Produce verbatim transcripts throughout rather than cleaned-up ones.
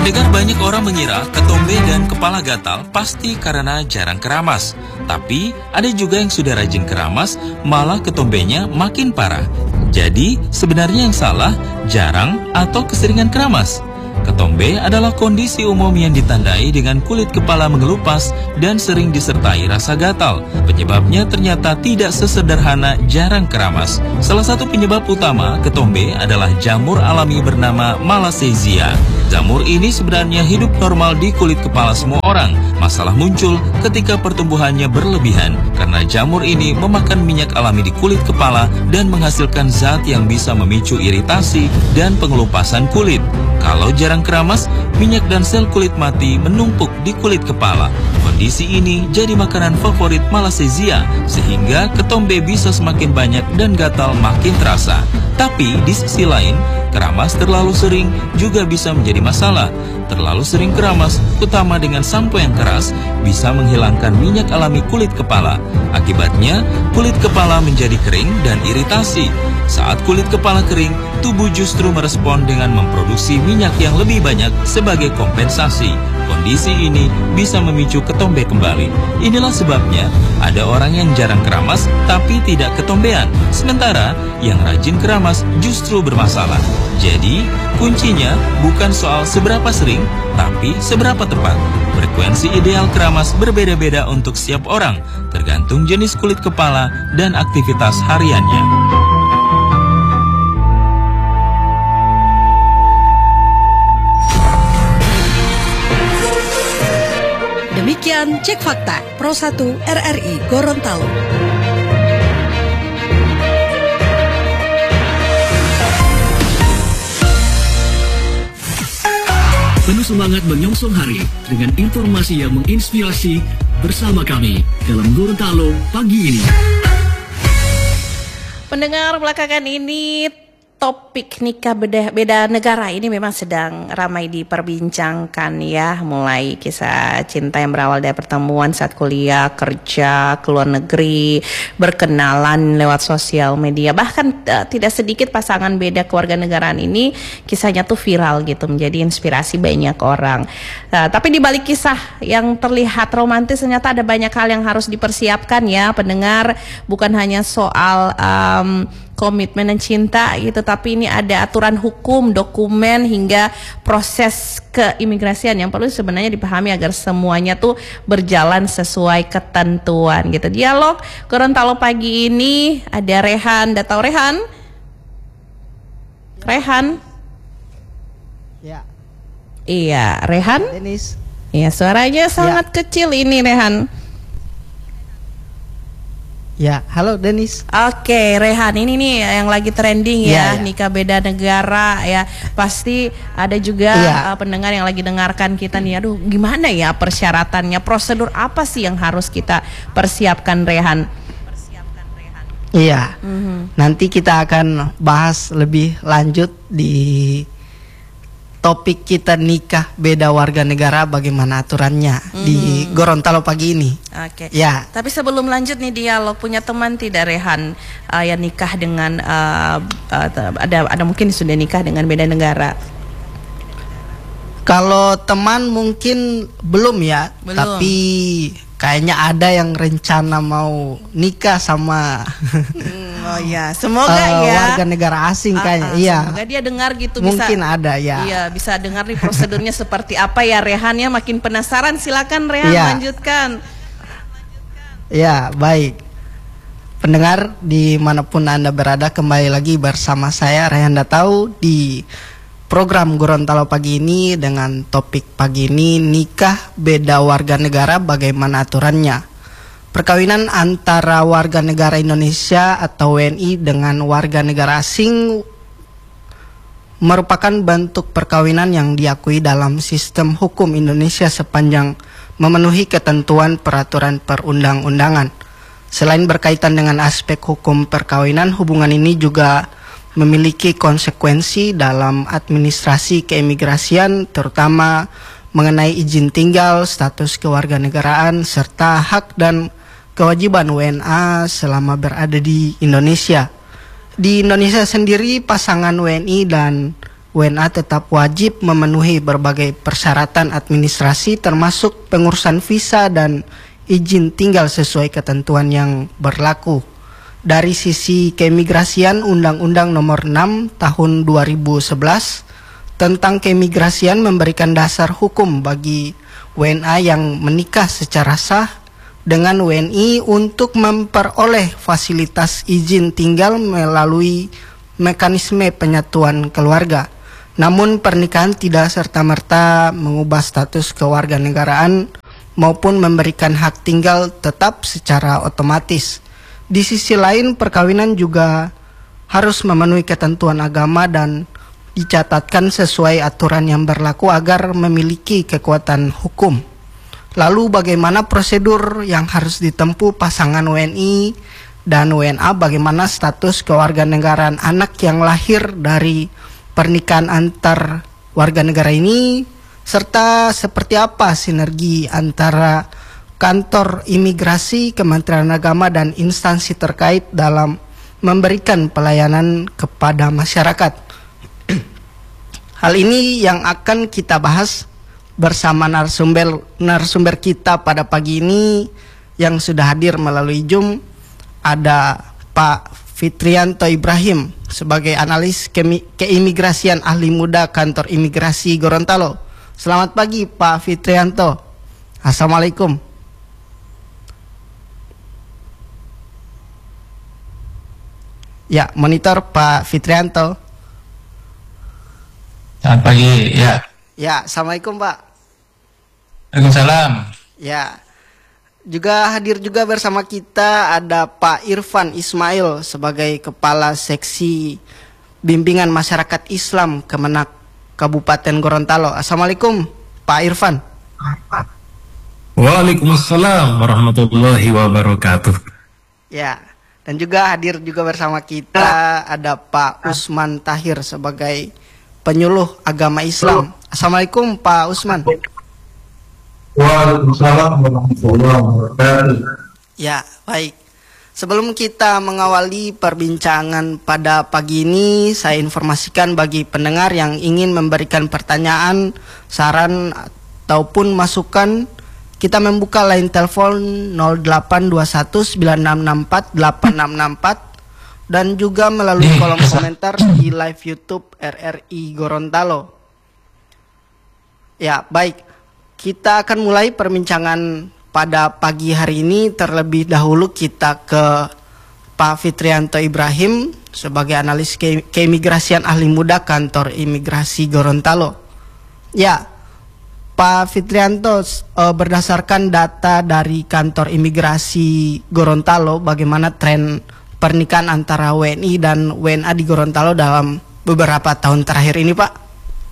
Pendengar, banyak orang mengira ketombe dan kepala gatal pasti karena jarang keramas. Tapi ada juga yang sudah rajin keramas, malah ketombenya makin parah. Jadi sebenarnya yang salah jarang atau keseringan keramas. Ketombe adalah kondisi umum yang ditandai dengan kulit kepala mengelupas dan sering disertai rasa gatal. Penyebabnya ternyata tidak sesederhana jarang keramas. Salah satu penyebab utama ketombe adalah jamur alami bernama Malassezia. Jamur ini sebenarnya hidup normal di kulit kepala semua orang. Masalah muncul ketika pertumbuhannya berlebihan karena jamur ini memakan minyak alami di kulit kepala dan menghasilkan zat yang bisa memicu iritasi dan pengelupasan kulit. Kalau jarang keramas, minyak dan sel kulit mati menumpuk di kulit kepala. Kondisi ini jadi makanan favorit Malassezia, sehingga ketombe bisa semakin banyak dan gatal makin terasa. Tapi di sisi lain, keramas terlalu sering juga bisa menjadi masalah. Terlalu sering keramas, terutama dengan sampo yang keras, bisa menghilangkan minyak alami kulit kepala. Akibatnya, kulit kepala menjadi kering dan iritasi. Saat kulit kepala kering, tubuh justru merespon dengan memproduksi minyak yang lebih banyak sebagai kompensasi. Kondisi ini bisa memicu ketombe kembali. Inilah sebabnya ada orang yang jarang keramas tapi tidak ketombean, sementara yang rajin keramas justru bermasalah. Jadi, kuncinya bukan soal seberapa sering, tapi seberapa tepat. Frekuensi ideal keramas berbeda-beda untuk setiap orang, tergantung jenis kulit kepala dan aktivitas hariannya. Demikian Cek Fakta Pro satu R R I Gorontalo. Penuh semangat menyongsong hari dengan informasi yang menginspirasi bersama kami dalam Gorontalo pagi ini. Pendengar, belakangan ini topik nikah beda, beda negara ini memang sedang ramai diperbincangkan ya. Mulai kisah cinta yang berawal dari pertemuan saat kuliah, kerja, keluar negeri, berkenalan lewat sosial media. Bahkan uh, tidak sedikit pasangan beda keluarga negaraan ini kisahnya tuh viral gitu, menjadi inspirasi banyak orang. Uh, tapi di balik kisah yang terlihat romantis ternyata ada banyak hal yang harus dipersiapkan ya pendengar. Bukan hanya soal um, komitmen dan cinta gitu, tapi ini ada aturan hukum, dokumen hingga proses keimigrasian yang perlu sebenarnya dipahami agar semuanya tuh berjalan sesuai ketentuan gitu. Dialog Gorontalo pagi ini ada Rehan, udah tahu Rehan? Rehan? Ya. Iya, Rehan? Denis. Iya, suaranya sangat ya. Kecil ini Rehan. Ya, halo Denis. Oke, Rehan, ini nih yang lagi trending ya, ya, ya. nikah beda negara ya. Pasti ada juga ya. uh, pendengar yang lagi dengarkan kita nih, aduh gimana ya persyaratannya, prosedur apa sih yang harus kita persiapkan Rehan? Iya, mm-hmm. nanti kita akan bahas lebih lanjut di topik kita nikah beda warga negara, bagaimana aturannya hmm. di Gorontalo pagi ini. Oke. Ya. Tapi sebelum lanjut nih dialog, punya teman tidak Rehan uh, yang nikah dengan uh, uh, ada ada mungkin sudah nikah dengan beda negara? Kalau teman mungkin belum ya, belum. Tapi kayaknya ada yang rencana mau nikah sama hmm, oh ya, semoga uh, ya warga negara asing uh, kayaknya. uh, Iya. Semoga dia dengar gitu, mungkin bisa, ada ya. Iya, bisa dengar nih prosedurnya seperti apa ya Rehan ya, makin penasaran. Silakan Rehan ya. lanjutkan. Ya, baik. Pendengar dimanapun Anda berada, kembali lagi bersama saya Rehan Datau di program Gorontalo pagi ini dengan topik pagi ini nikah beda warga negara, bagaimana aturannya. Perkawinan antara warga negara Indonesia atau W N I dengan warga negara asing merupakan bentuk perkawinan yang diakui dalam sistem hukum Indonesia sepanjang memenuhi ketentuan peraturan perundang-undangan. Selain berkaitan dengan aspek hukum perkawinan, hubungan ini juga memiliki konsekuensi dalam administrasi keimigrasian, terutama mengenai izin tinggal, status kewarganegaraan, serta hak dan kewajiban W N A selama berada di Indonesia. Di Indonesia sendiri, pasangan W N I dan W N A tetap wajib memenuhi berbagai persyaratan administrasi termasuk pengurusan visa dan izin tinggal sesuai ketentuan yang berlaku. Dari sisi keimigrasian, Undang-Undang Nomor enam Tahun dua ribu sebelas tentang keimigrasian memberikan dasar hukum bagi W N A yang menikah secara sah dengan W N I untuk memperoleh fasilitas izin tinggal melalui mekanisme penyatuan keluarga. Namun pernikahan tidak serta-merta mengubah status kewarganegaraan maupun memberikan hak tinggal tetap secara otomatis. Di sisi lain, perkawinan juga harus memenuhi ketentuan agama dan dicatatkan sesuai aturan yang berlaku agar memiliki kekuatan hukum. Lalu bagaimana prosedur yang harus ditempuh pasangan W N I dan W N A, bagaimana status kewarganegaraan anak yang lahir dari pernikahan antar warga negara ini, serta seperti apa sinergi antara kantor imigrasi, Kementerian Agama, dan instansi terkait dalam memberikan pelayanan kepada masyarakat. Hal ini yang akan kita bahas bersama narasumber, narasumber kita pada pagi ini yang sudah hadir melalui Zoom. Ada Pak Fitrianto Ibrahim sebagai analis kemi- keimigrasian ahli muda Kantor Imigrasi Gorontalo. Selamat pagi Pak Fitrianto. Assalamualaikum. Ya, monitor Pak Fitrianto. Selamat pagi, ya. Ya, Assalamualaikum Pak. Waalaikumsalam. Ya, juga hadir juga bersama kita ada Pak Irfan Ismail sebagai Kepala Seksi Bimbingan Masyarakat Islam Kemenak Kabupaten Gorontalo. Assalamualaikum Pak Irfan. Waalaikumsalam warahmatullahi wabarakatuh. Ya, dan juga hadir juga bersama kita ada Pak Usman Tahir sebagai Penyuluh Agama Islam. Assalamualaikum Pak Usman. Waalaikumsalam warahmatullahi wabarakatuh. Ya, baik. Sebelum kita mengawali perbincangan pada pagi ini, saya informasikan bagi pendengar yang ingin memberikan pertanyaan, saran, ataupun masukan, kita membuka line telepon nol delapan dua satu sembilan enam enam empat delapan enam enam empat dan juga melalui kolom komentar di live YouTube R R I Gorontalo. Ya, baik. Kita akan mulai perbincangan pada pagi hari ini. Terlebih dahulu kita ke Pak Fitrianto Ibrahim sebagai analis ke keimigrasian ahli muda Kantor Imigrasi Gorontalo. Ya, Pak Fitrianto, eh, berdasarkan data dari Kantor Imigrasi Gorontalo, bagaimana tren pernikahan antara W N I dan W N A di Gorontalo dalam beberapa tahun terakhir ini, Pak?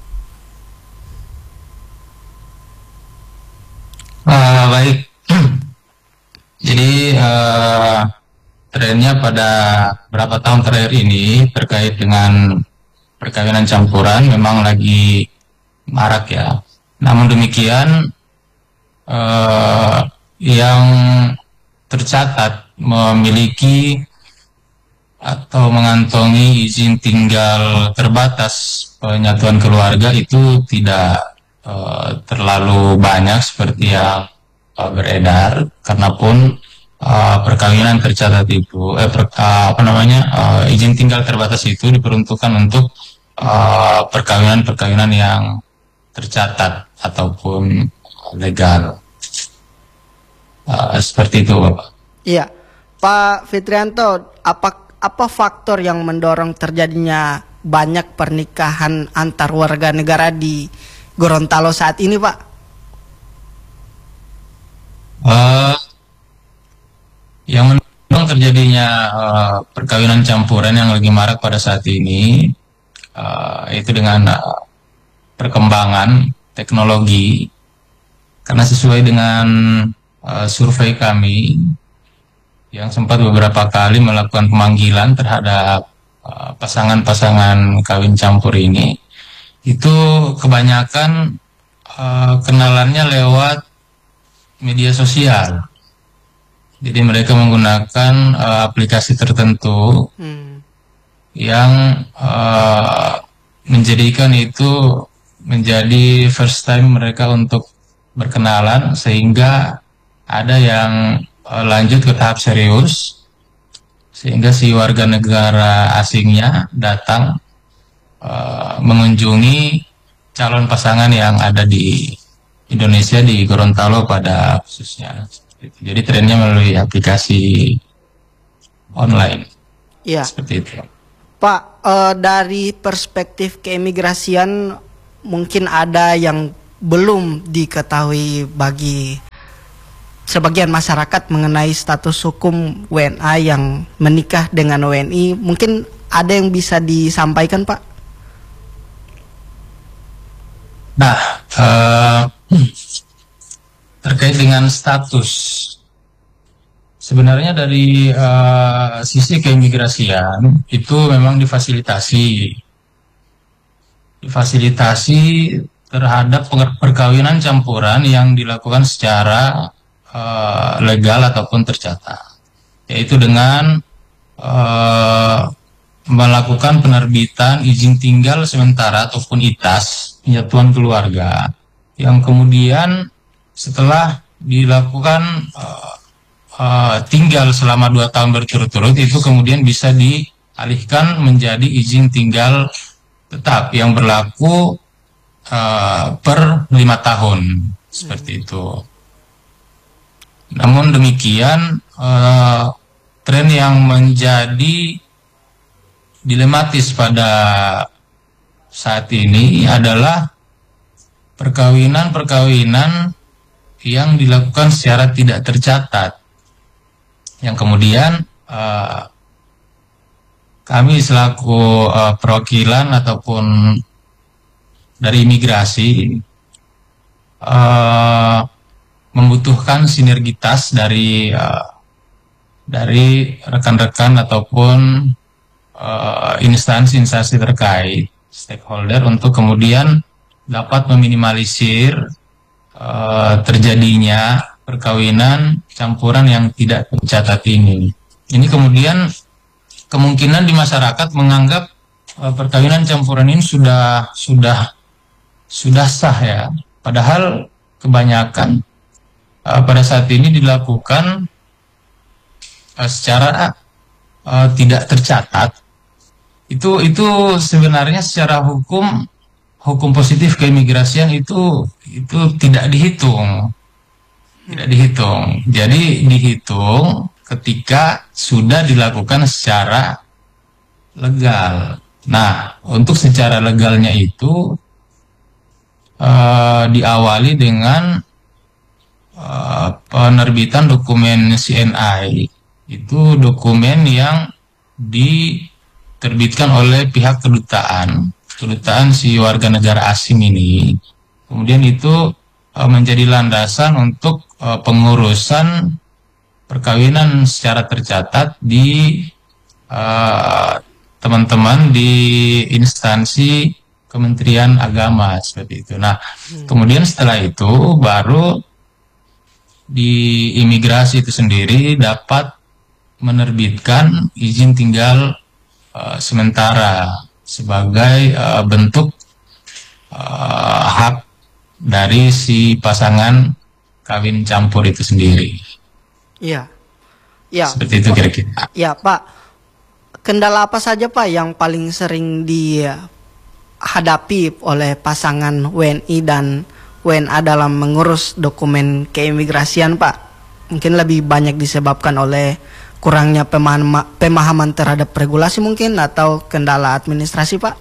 Uh, baik. Jadi uh, trennya pada beberapa tahun terakhir ini terkait dengan perkawinan campuran memang lagi marak ya. Namun demikian uh, yang tercatat memiliki atau mengantongi izin tinggal terbatas penyatuan keluarga itu tidak uh, terlalu banyak seperti yang uh, beredar, karena pun uh, perkawinan tercatat itu eh, per, uh, apa namanya uh, izin tinggal terbatas itu diperuntukkan untuk uh, perkawinan-perkawinan yang tercatat ataupun legal, uh, seperti itu, Bapak. Iya, Pak Fitrianto, apa apa faktor yang mendorong terjadinya banyak pernikahan antar warga negara di Gorontalo saat ini, Pak? Uh, yang mendorong terjadinya uh, perkawinan campuran yang lagi marak pada saat ini uh, itu dengan uh, perkembangan teknologi, karena sesuai dengan uh, survei kami yang sempat beberapa kali melakukan pemanggilan terhadap uh, pasangan-pasangan kawin campur ini, itu kebanyakan uh, kenalannya lewat media sosial. Jadi mereka menggunakan uh, aplikasi tertentu hmm. yang uh, menjadikan itu menjadi first time mereka untuk berkenalan, sehingga ada yang uh, lanjut ke tahap serius, sehingga si warga negara asingnya datang uh, mengunjungi calon pasangan yang ada di Indonesia, di Gorontalo pada khususnya. Jadi trennya melalui aplikasi online. Iya. Seperti itu. Pak, eh, dari perspektif keimigrasian mungkin ada yang belum diketahui bagi sebagian masyarakat mengenai status hukum W N A yang menikah dengan W N I. Mungkin ada yang bisa disampaikan, Pak? Nah, uh, terkait dengan status, sebenarnya dari uh, sisi keimigrasian itu memang difasilitasi, difasilitasi terhadap perkawinan campuran yang dilakukan secara uh, legal ataupun tercatat, yaitu dengan uh, melakukan penerbitan izin tinggal sementara ataupun I T A S, penyatuan keluarga, yang kemudian setelah dilakukan uh, uh, tinggal selama dua tahun berturut-turut, itu kemudian bisa dialihkan menjadi izin tinggal tetap yang berlaku uh, per lima tahun, seperti itu. Namun demikian, uh, tren yang menjadi dilematis pada saat ini adalah perkawinan-perkawinan yang dilakukan secara tidak tercatat, yang kemudian uh, kami selaku uh, perwakilan ataupun dari imigrasi uh, membutuhkan sinergitas dari uh, dari rekan-rekan ataupun uh, instansi-instansi terkait, stakeholder, untuk kemudian dapat meminimalisir uh, terjadinya perkawinan campuran yang tidak tercatat ini. Ini kemudian kemungkinan di masyarakat menganggap uh, perkawinan campuran ini sudah sudah sudah sah ya. Padahal kebanyakan uh, pada saat ini dilakukan uh, secara uh, tidak tercatat. Itu itu sebenarnya secara hukum hukum positif keimigrasian itu itu tidak dihitung, tidak dihitung. Jadi dihitung ketika sudah dilakukan secara legal. Nah, untuk secara legalnya itu uh, diawali dengan uh, penerbitan dokumen C N I. Itu dokumen yang diterbitkan oleh pihak kedutaan. Kedutaan si warga negara asing ini, kemudian itu uh, menjadi landasan untuk uh, pengurusan perkawinan secara tercatat di uh, teman-teman di instansi Kementerian Agama, seperti itu. Nah, kemudian setelah itu baru di imigrasi itu sendiri dapat menerbitkan izin tinggal uh, sementara sebagai uh, bentuk uh, hak dari si pasangan kawin campur itu sendiri. Iya, ya. Seperti itu kira-kira. Ya, Pak. Kendala apa saja, Pak, yang paling sering dihadapi oleh pasangan W N I dan W N A dalam mengurus dokumen keimigrasian, Pak? Mungkin lebih banyak disebabkan oleh kurangnya pemahaman, pemahaman terhadap regulasi mungkin, atau kendala administrasi, Pak?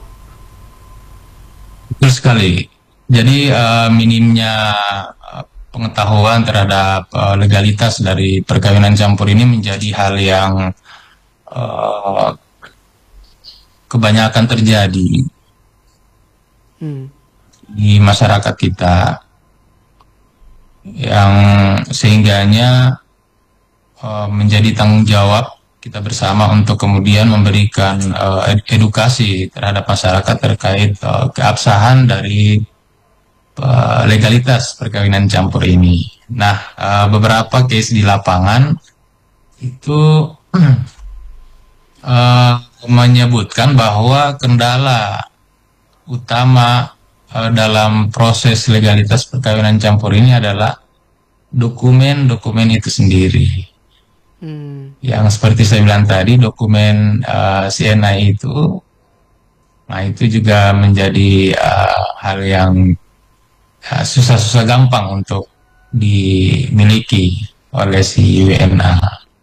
Betul sekali. Jadi uh, minimnya uh, pengetahuan terhadap uh, legalitas dari perkawinan campur ini menjadi hal yang uh, kebanyakan terjadi hmm. di masyarakat kita, yang sehingganya Uh, menjadi tanggung jawab kita bersama untuk kemudian memberikan uh, edukasi terhadap masyarakat terkait uh, keabsahan dari uh, legalitas perkawinan campur ini. Nah, uh, beberapa case di lapangan itu uh, menyebutkan bahwa kendala utama uh, dalam proses legalitas perkawinan campur ini adalah dokumen-dokumen itu sendiri. Hmm. Yang seperti saya bilang tadi, dokumen uh, C N I itu, nah itu juga menjadi uh, hal yang uh, susah-susah gampang untuk dimiliki oleh si W N A.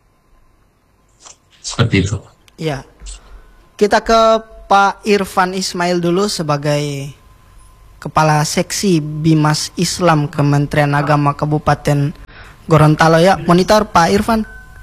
Seperti itu. Ya, kita ke Pak Irfan Ismail dulu sebagai Kepala Seksi Bimas Islam Kementerian Agama Kabupaten Gorontalo ya. Monitor Pak Irfan.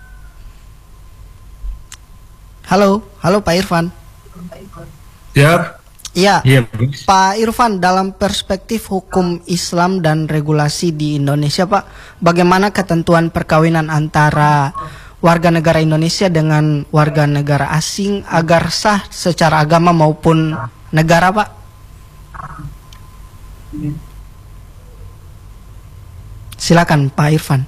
Halo, halo Pak Irfan. Ya. Iya, ya, Pak Irfan, dalam perspektif hukum Islam dan regulasi di Indonesia, Pak, bagaimana ketentuan perkawinan antara warga negara Indonesia dengan warga negara asing agar sah secara agama maupun negara, Pak? Silakan Pak Irfan.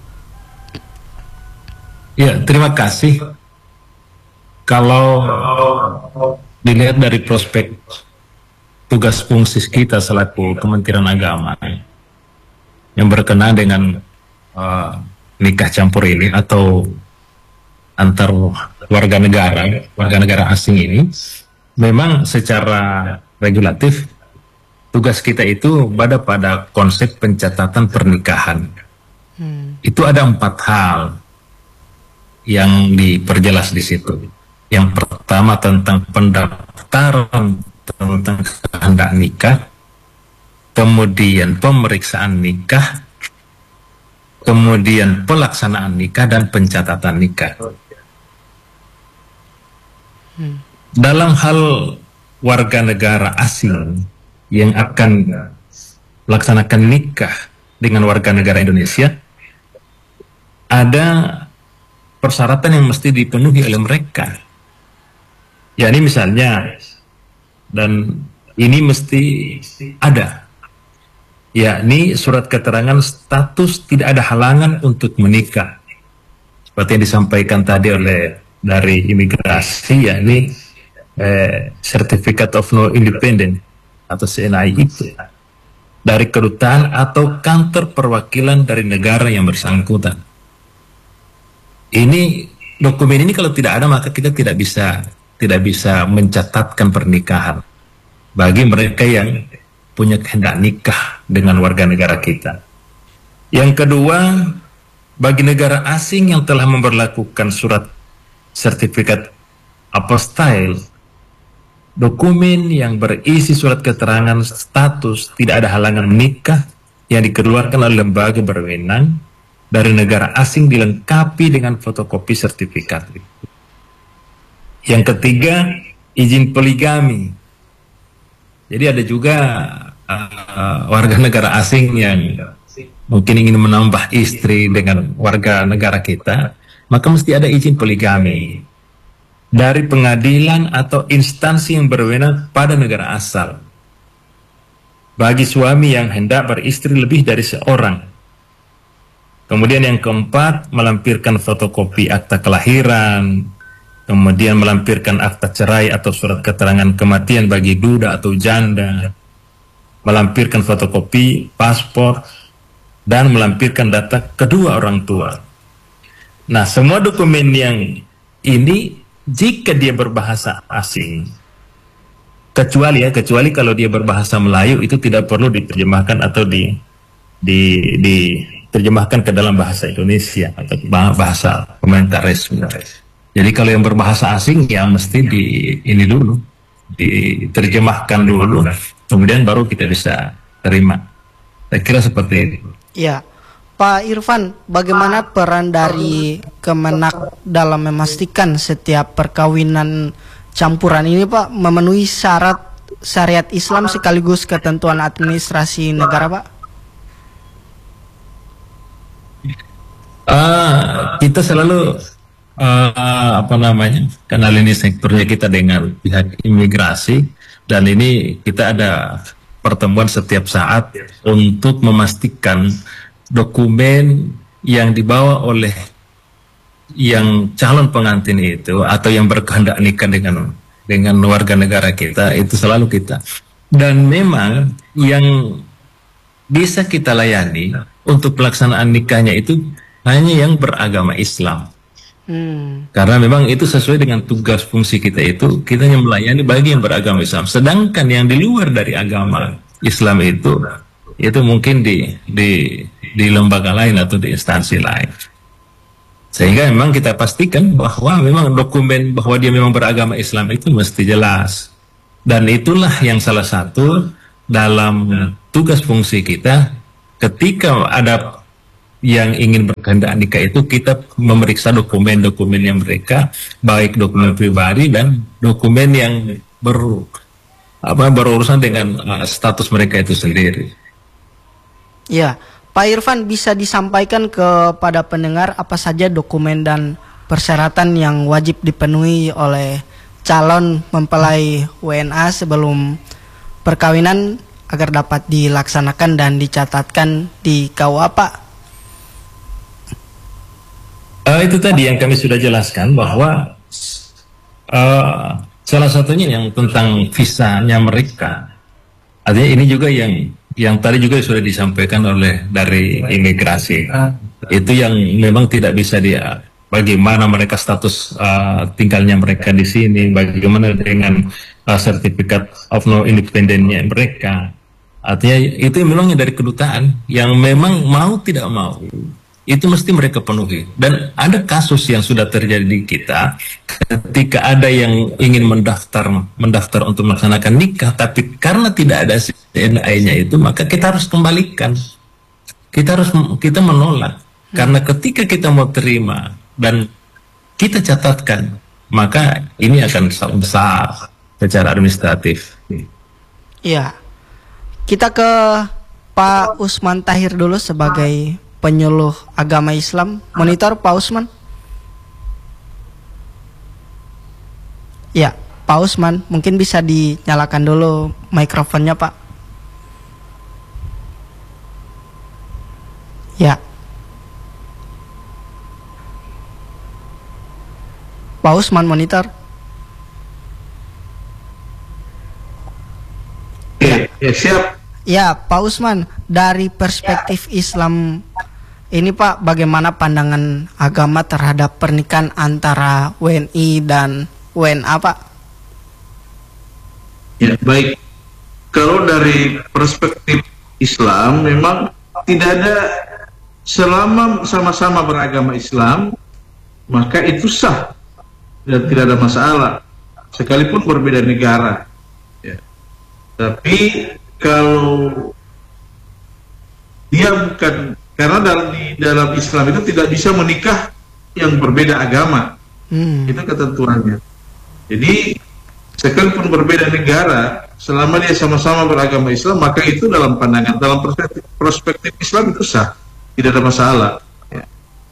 Ya, terima kasih. Kalau dilihat dari prospek tugas fungsi kita selaku Kementerian Agama yang berkenaan dengan uh, nikah campur ini atau antar warga negara, warga negara asing ini, memang secara regulatif tugas kita itu pada pada konsep pencatatan pernikahan. Hmm. Itu ada empat hal yang diperjelas di situ. Yang pertama tentang pendaftaran tentang kehendak nikah, kemudian pemeriksaan nikah, kemudian pelaksanaan nikah dan pencatatan nikah. Hmm. Dalam hal warga negara asing yang akan melaksanakan nikah dengan warga negara Indonesia, ada persyaratan yang mesti dipenuhi oleh mereka. Ya, ini misalnya, dan ini mesti ada, yakni surat keterangan status tidak ada halangan untuk menikah, seperti yang disampaikan tadi oleh dari imigrasi, yakni eh, Certificate of No Independent atau C N I itu dari kedutaan atau kantor perwakilan dari negara yang bersangkutan. Ini dokumen ini kalau tidak ada maka kita tidak bisa tidak bisa mencatatkan pernikahan bagi mereka yang punya kehendak nikah dengan warga negara kita. Yang kedua, bagi negara asing yang telah memberlakukan surat sertifikat apostille, dokumen yang berisi surat keterangan status tidak ada halangan menikah yang dikeluarkan oleh lembaga berwenang dari negara asing dilengkapi dengan fotokopi sertifikat. Yang ketiga, izin poligami. Jadi ada juga uh, warga negara asing yang mungkin ingin menambah istri dengan warga negara kita, maka mesti ada izin poligami dari pengadilan atau instansi yang berwenang pada negara asal. Bagi suami yang hendak beristri lebih dari seorang. Kemudian yang keempat, melampirkan fotokopi akta kelahiran, kemudian melampirkan akta cerai atau surat keterangan kematian bagi duda atau janda, melampirkan fotokopi paspor, dan melampirkan data kedua orang tua. Nah, semua dokumen yang ini jika dia berbahasa asing, kecuali ya, kecuali kalau dia berbahasa Melayu itu tidak perlu diterjemahkan atau di di diterjemahkan ke dalam bahasa Indonesia atau bahasa pemerintah resmi. Jadi kalau yang berbahasa asing ya mesti di ini dulu, diterjemahkan dulu, kemudian baru kita bisa terima. Saya kira seperti ini. Ya, Pak Irfan, bagaimana peran dari Kemenak dalam memastikan setiap perkawinan campuran ini, Pak, memenuhi syarat syariat Islam sekaligus ketentuan administrasi negara, Pak? Uh, kita selalu Uh, apa namanya, kenal ini sektornya kita dengan pihak imigrasi, dan ini kita ada pertemuan setiap saat untuk memastikan dokumen yang dibawa oleh yang calon pengantin itu atau yang berkehendak nikah dengan dengan warga negara kita itu selalu kita Dan memang yang bisa kita layani untuk pelaksanaan nikahnya itu hanya yang beragama Islam. Hmm. Karena memang itu sesuai dengan tugas fungsi kita itu, kita yang melayani bagi yang beragama Islam. Sedangkan yang di luar dari agama Islam itu, itu mungkin di di di lembaga lain atau di instansi lain. Sehingga memang kita pastikan bahwa memang dokumen bahwa dia memang beragama Islam itu mesti jelas. Dan itulah yang salah satu dalam tugas fungsi kita ketika ada yang ingin berkehendak nikah itu, kita memeriksa dokumen-dokumen yang mereka, baik dokumen pribadi dan dokumen yang ber, apa, berurusan dengan uh, status mereka itu sendiri. Ya, Pak Irfan, bisa disampaikan kepada pendengar apa saja dokumen dan persyaratan yang wajib dipenuhi oleh calon mempelai W N A sebelum perkawinan agar dapat dilaksanakan dan dicatatkan di K U A, Pak? Uh, itu tadi yang kami sudah jelaskan bahwa uh, salah satunya yang tentang visanya mereka. Artinya ini juga yang yang tadi juga sudah disampaikan oleh dari imigrasi. Itu yang memang tidak bisa dia. Bagaimana mereka status uh, tinggalnya mereka di sini, bagaimana dengan uh, sertifikat of no independentnya mereka. Artinya itu memang dari kedutaan yang memang mau tidak mau itu mesti mereka penuhi. Dan ada kasus yang sudah terjadi di kita ketika ada yang ingin mendaftar mendaftar untuk melaksanakan nikah, tapi karena tidak ada C N I-nya itu, maka kita harus kembalikan. Kita harus kita menolak. Karena ketika kita mau terima dan kita catatkan, maka ini akan besar secara administratif. Iya. Kita ke Pak Usman Tahir dulu sebagai penyuluh agama Islam. Monitor Pak Usman. Ya, Pak Usman, mungkin bisa dinyalakan dulu mikrofonnya, Pak. Ya. Pak Usman, monitor. Ya, ya, siap. Ya, Pak Usman, dari perspektif Islam ini, Pak, bagaimana pandangan agama terhadap pernikahan antara W N I dan W N A, Pak? Ya, baik. Kalau dari perspektif Islam, memang tidak ada, selama sama-sama beragama Islam, maka itu sah dan tidak ada masalah, sekalipun berbeda negara. Ya. Tapi kalau dia bukan, karena dalam di dalam Islam itu tidak bisa menikah yang berbeda agama, hmm. itu ketentuannya. Jadi sekalipun berbeda negara, selama dia sama-sama beragama Islam, maka itu dalam pandangan, dalam perspektif, perspektif Islam itu sah, tidak ada masalah. Ya.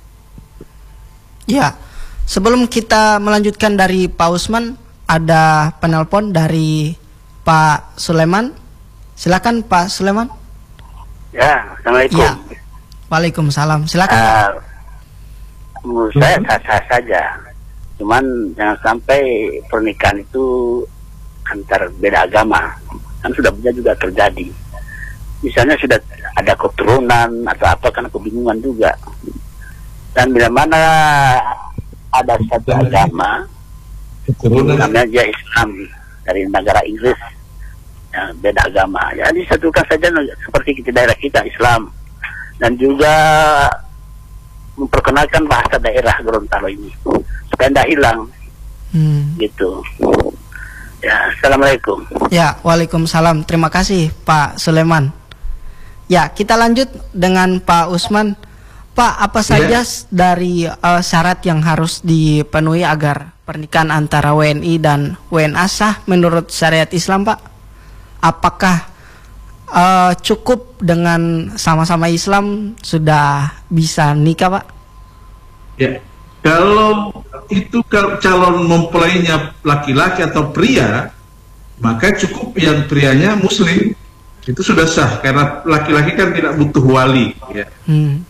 Ya. Sebelum kita melanjutkan dari Pak Usman, ada penelpon dari Pak Sulaiman. Silakan Pak Sulaiman. Ya, Assalamualaikum. Ya. Waalaikumsalam. Silakan. Uh, menurut saya sah-sah saja. Cuman jangan sampai pernikahan itu antar beda agama. Kan sudah punya juga terjadi. Misalnya sudah ada keturunan atau apa, kan kebingungan juga. Dan bila mana ada satu agama, namanya dia Islam dari negara Inggris, ya, beda agama, ya disatukan saja seperti kita daerah kita Islam, dan juga memperkenalkan bahasa daerah Gorontalo ini supaya tidak hilang, hmm. gitu. Ya, Assalamualaikum. Ya, Waalaikumsalam. Terima kasih Pak Sulaiman. Ya, kita lanjut dengan Pak Usman. Pak, apa saja yeah. dari uh, syarat yang harus dipenuhi agar pernikahan antara W N I dan W N A sah menurut syariat Islam, Pak? Apakah uh, cukup dengan sama-sama Islam sudah bisa nikah, Pak? Ya, kalau itu kalau calon mempelainya laki-laki atau pria, maka cukup yang prianya Muslim, itu sudah sah, karena laki-laki kan tidak butuh wali. Ya. Hmm.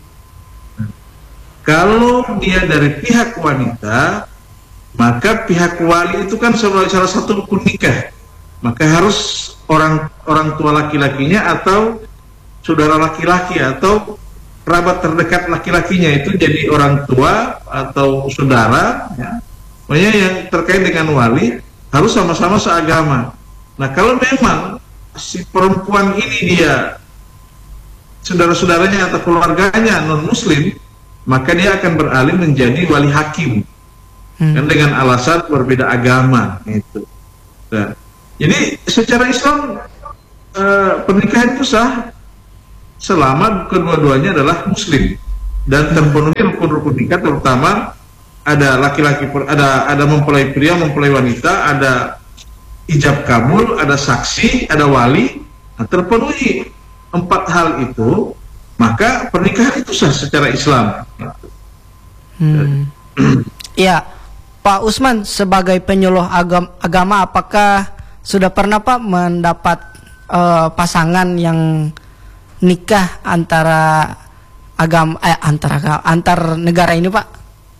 Kalau dia dari pihak wanita, maka pihak wali itu kan salah satu rukun nikah, maka harus orang orang tua laki-lakinya atau saudara laki-laki atau kerabat terdekat laki-lakinya, itu jadi orang tua atau saudara, ya. Makanya yang terkait dengan wali harus sama-sama seagama. Nah, kalau memang si perempuan ini dia saudara-saudaranya atau keluarganya non-muslim, maka dia akan beralih menjadi wali hakim, hmm. kan dengan alasan berbeda agama itu. Nah, jadi secara Islam uh, pernikahan itu sah selama kedua-duanya adalah muslim dan terpenuhi rukun-rukun nikah, terutama ada laki-laki, ada ada mempelai pria, mempelai wanita, ada ijab kabul, ada saksi, ada wali. Nah, terpenuhi empat hal itu, maka pernikahan itu sah secara Islam. Hmm. Ya, Pak Usman sebagai penyuluh agam, agama, apakah sudah pernah Pak mendapat uh, pasangan yang nikah antara agama eh, antara antar negara ini, Pak?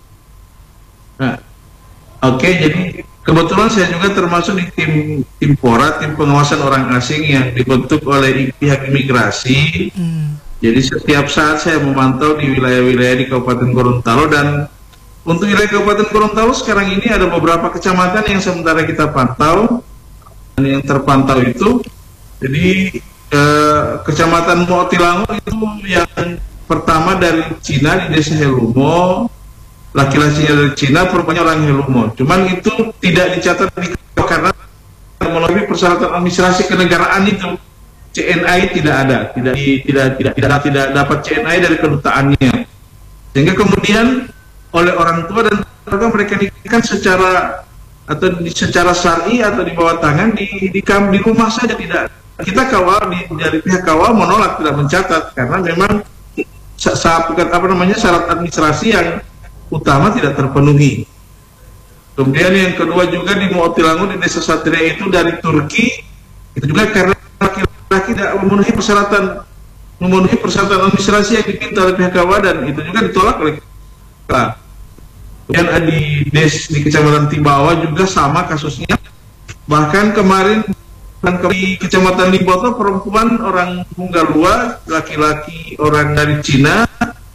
Nah, oke, okay, jadi kebetulan saya juga termasuk di tim tim Pora, tim pengawasan orang asing yang dibentuk oleh pihak imigrasi. Hmm. Jadi setiap saat saya memantau di wilayah-wilayah di Kabupaten Gorontalo, dan untuk wilayah Kabupaten Gorontalo sekarang ini ada beberapa kecamatan yang sementara kita pantau, dan yang terpantau itu, jadi eh, kecamatan Motilango itu yang pertama dari Cina di desa Helumo, laki-lakinya dari Cina, perempuannya orang Helumo. Cuman itu tidak dicatat di karena melalui persyaratan administrasi kenegaraan itu C N I tidak ada, tidak tidak tidak tidak, tidak dapat C N I dari kedutaannya, sehingga kemudian oleh orang tua dan keluarga mereka nikahkan secara atau di, secara syar'i atau di bawah tangan di di, di rumah saja. Tidak, kita kawal di, dari pihak kawal menolak, tidak mencatat karena memang saat apa namanya syarat administrasi yang utama tidak terpenuhi. Kemudian yang kedua juga di Motilango di desa Satria itu dari Turki, itu juga karena laki-laki tidak memenuhi persyaratan memenuhi persyaratan administrasi yang diminta oleh pihak kawal, dan itu juga ditolak oleh kita. Kemudian di des di Kecamatan Timbawa juga sama kasusnya. Bahkan kemarin di Kecamatan Limboto perempuan orang Munggalua, laki-laki orang dari Cina,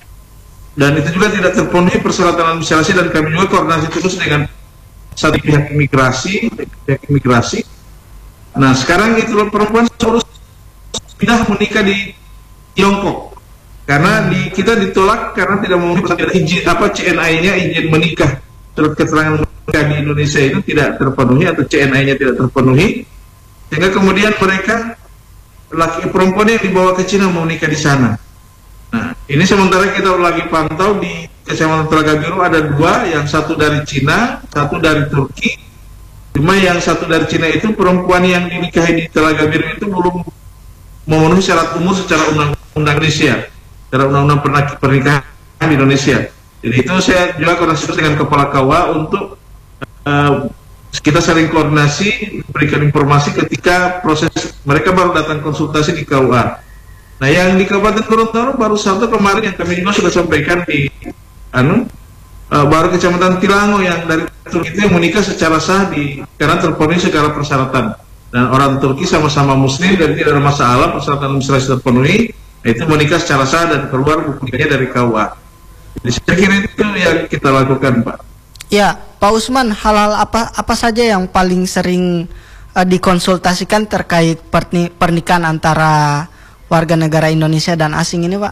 dan itu juga tidak terpenuhi persyaratan administrasi, dan kami juga koordinasi terus dengan satu pihak imigrasi, pihak imigrasi. Nah, sekarang itu perempuan harus pindah menikah di Tiongkok karena di kita ditolak karena tidak memenuhi izin apa C N I-nya, izin menikah, surat keterangan menikah di Indonesia itu tidak terpenuhi atau C N I-nya tidak terpenuhi, sehingga kemudian mereka laki perempuan yang dibawa ke Cina mau menikah di sana. Nah, ini sementara kita lagi pantau di Kecamatan Telaga Biru ada dua, yang satu dari Cina, satu dari Turki. Cuma yang satu dari Cina itu perempuan yang dinikahi di Telaga Biru itu belum memenuhi syarat umur secara undang-undang Indonesia, secara undang-undang pernikahan di Indonesia. Jadi itu saya juga koordinasi dengan Kepala K W A untuk uh, kita saling koordinasi, berikan informasi ketika proses mereka baru datang konsultasi di K W A. Nah, yang di Kabupaten Gorontalo baru satu kemarin yang kami juga sudah sampaikan di anu uh, baru Kecamatan Tilango yang dari Turki itu yang menikah secara sah di karena terpenuhi segala persyaratan, dan orang Turki sama-sama muslim dan tidak ada masalah, persyaratan administrasi terpenuhi, itu menikah secara sah dan keluar buku nikahnya dari K W A. Jadi saya kira itu yang kita lakukan, Pak. Ya, Pak Usman, hal-hal apa apa saja yang paling sering uh, dikonsultasikan terkait perni pernikahan antara warga negara Indonesia dan asing ini, Pak?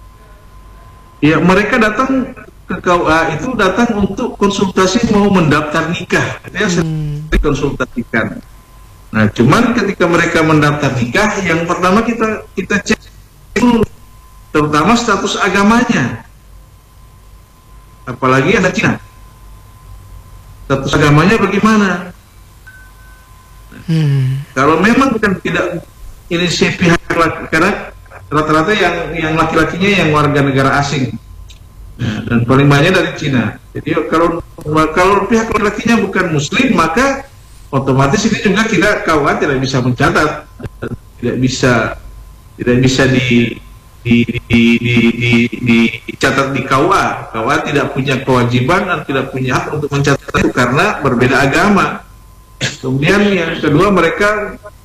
Ya, mereka datang ke K W A itu datang untuk konsultasi mau mendaftar nikah. Itu yang hmm. dikonsultasikan. Nah, cuman ketika mereka mendaftar nikah, yang pertama kita kita cek itu terutama status agamanya. Apalagi ada Cina. Status agamanya bagaimana? Hmm. Kalau memang kan tidak ini si pihak laki, karena rata-rata yang yang laki-lakinya yang warga negara asing, ya, dan paling banyak dari Cina. Jadi kalau kalau pihak laki-lakinya bukan Muslim, maka otomatis ini juga kita K W A tidak bisa mencatat, tidak bisa tidak bisa di di di di, di, di dicatat di K W A. K W A tidak punya kewajiban dan tidak punya hak untuk mencatat itu karena berbeda agama. Kemudian yang kedua, mereka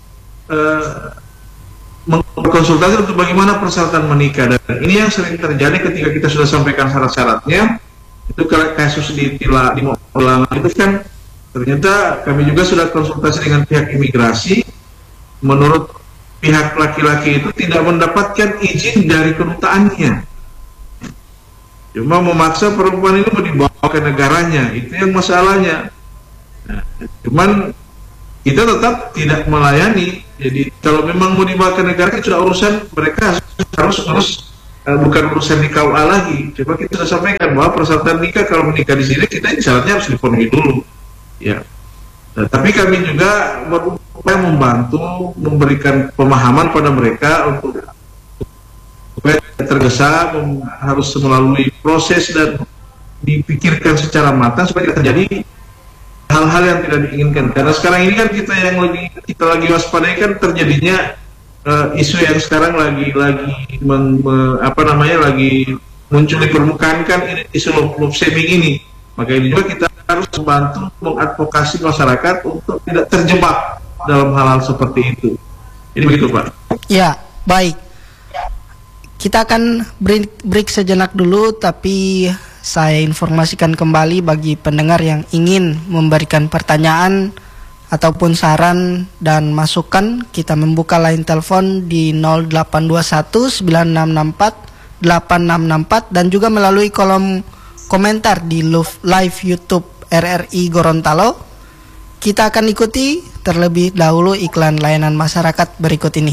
uh, berkonsultasi untuk bagaimana persyaratan menikah. Dan ini yang sering terjadi ketika kita sudah sampaikan syarat-syaratnya. Itu kalau kasus di tila di ulangan itu kan ternyata kami juga sudah konsultasi dengan pihak imigrasi. Menurut pihak laki-laki itu tidak mendapatkan izin dari kedutaannya, cuma memaksa perempuan itu mau dibawa ke negaranya, itu yang masalahnya. Nah, cuman kita tetap tidak melayani. Jadi kalau memang mau dibawa ke negara itu sudah urusan mereka, harus harus uh, bukan urusan di K U A lagi. Coba kita sudah sampaikan bahwa persyaratan nikah kalau menikah di sini kita syaratnya harus dipenuhi dulu, ya. Nah, tapi kami juga berupaya membantu, memberikan pemahaman pada mereka untuk supaya tergesa, harus melalui proses dan dipikirkan secara matang supaya tidak terjadi hal-hal yang tidak diinginkan. Karena sekarang ini kan kita yang lagi kita lagi waspadai kan terjadinya uh, isu yang sekarang lagi lagi men, me, apa namanya lagi muncul di permukaan kan ini, isu love shaming ini. Maka ini juga kita harus membantu mengadvokasi masyarakat untuk tidak terjebak dalam hal-hal seperti itu. Ini begitu, Pak. Ya, baik. Kita akan break, break sejenak dulu, tapi saya informasikan kembali bagi pendengar yang ingin memberikan pertanyaan ataupun saran dan masukan, kita membuka line telepon di nol delapan dua satu sembilan enam enam empat delapan enam enam empat dan juga melalui kolom komentar di live YouTube R R I Gorontalo. Kita akan ikuti terlebih dahulu iklan layanan masyarakat berikut ini.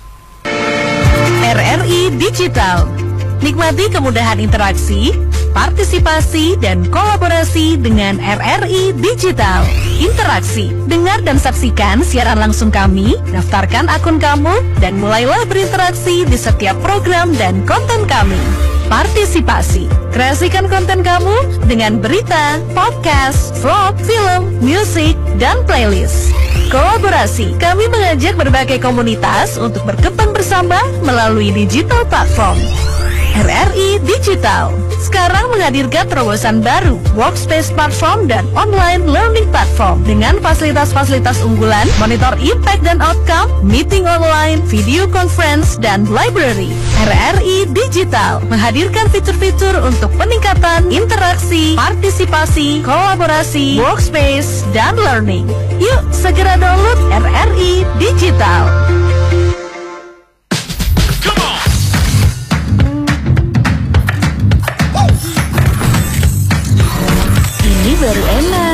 R R I Digital. Nikmati kemudahan interaksi, partisipasi, dan kolaborasi dengan R R I Digital. Interaksi, dengar dan saksikan siaran langsung kami, daftarkan akun kamu, dan mulailah berinteraksi di setiap program dan konten kami. Partisipasi, kreasikan konten kamu dengan berita, podcast, vlog, film, musik, dan playlist. Kolaborasi, kami mengajak berbagai komunitas untuk berkembang bersama melalui digital platform. R R I Digital sekarang menghadirkan terobosan baru, workspace platform dan online learning platform dengan fasilitas-fasilitas unggulan, monitor impact dan outcome, meeting online, video conference, dan library. R R I Digital menghadirkan fitur-fitur untuk peningkatan interaksi, partisipasi, kolaborasi, workspace, dan learning. Yuk segera download R R I Digital. Baru enak.